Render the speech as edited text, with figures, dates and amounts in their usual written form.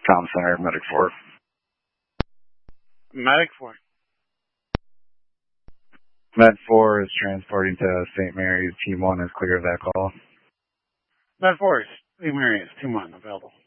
Comm Center, Medic 4. Medic 4. Med 4 is transporting to St. Mary's. Team 1 is clear of that call. Med 4 is St. Mary's. Team 1 available.